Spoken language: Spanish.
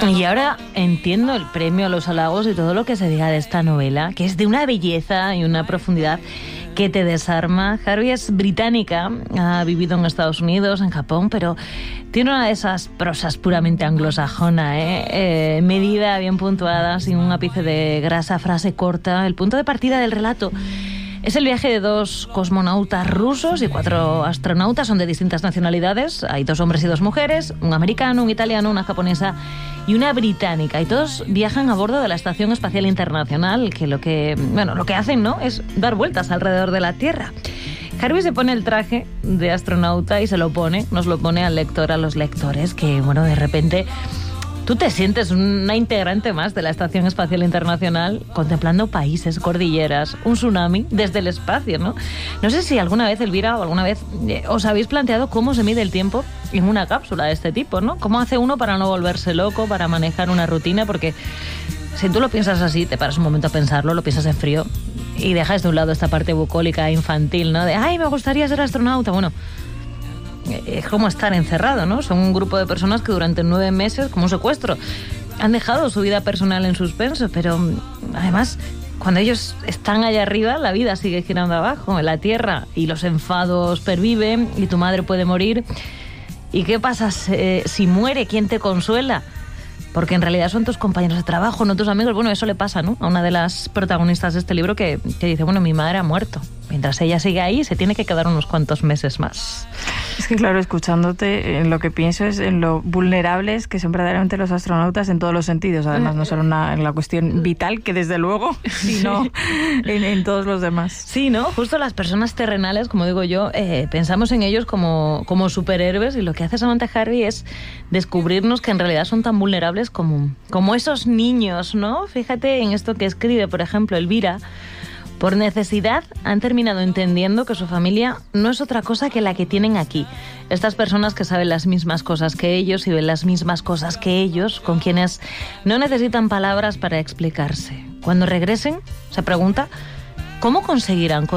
Y ahora entiendo el premio a los halagos y todo lo que se diga de esta novela, que es de una belleza y una profundidad que te desarma. Harvey es británica, ha vivido en Estados Unidos, en Japón, pero tiene una de esas prosas puramente anglosajona, medida, bien puntuada, sin un ápice de grasa, frase corta. El punto de partida del relato es el viaje de 2 cosmonautas rusos y 4 astronautas, son de distintas nacionalidades. Hay 2 hombres y 2 mujeres, un americano, un italiano, una japonesa y una británica. Y todos viajan a bordo de la Estación Espacial Internacional, que lo que hacen, ¿no?, es dar vueltas alrededor de la Tierra. Harvey se pone el traje de astronauta y nos lo pone al lector, a los lectores, que, bueno, de repente tú te sientes una integrante más de la Estación Espacial Internacional, contemplando países, cordilleras, un tsunami desde el espacio, ¿no? No sé si alguna vez, Elvira, o alguna vez os habéis planteado cómo se mide el tiempo en una cápsula de este tipo, ¿no? ¿Cómo hace uno para no volverse loco, para manejar una rutina? Porque si tú lo piensas así, te paras un momento a pensarlo, lo piensas en frío y dejas de un lado esta parte bucólica infantil, ¿no? De, ¡ay, me gustaría ser astronauta! Bueno, es como estar encerrado, ¿no? Son un grupo de personas que durante 9 meses, como un secuestro, han dejado su vida personal en suspenso, pero además, cuando ellos están allá arriba, la vida sigue girando abajo, en la Tierra, y los enfados perviven, y tu madre puede morir. ¿Y qué pasa si muere? ¿Quién te consuela? Porque en realidad son tus compañeros de trabajo, no tus amigos. Bueno, eso le pasa, ¿no?, a una de las protagonistas de este libro que dice, bueno, mi madre ha muerto. Mientras ella sigue ahí, se tiene que quedar unos cuantos meses más. Es que, claro, escuchándote, en lo que pienso es en lo vulnerables que son verdaderamente los astronautas en todos los sentidos. Además, no solo en la cuestión vital, que desde luego, sino en todos los demás. Sí, ¿no? Justo las personas terrenales, como digo yo, pensamos en ellos como superhéroes, y lo que hace Samantha Harvey es descubrirnos que en realidad son tan vulnerables como esos niños, ¿no? Fíjate en esto que escribe, por ejemplo, Elvira. Por necesidad han terminado entendiendo que su familia no es otra cosa que la que tienen aquí. Estas personas que saben las mismas cosas que ellos y ven las mismas cosas que ellos, con quienes no necesitan palabras para explicarse. Cuando regresen, se pregunta, ¿cómo conseguirán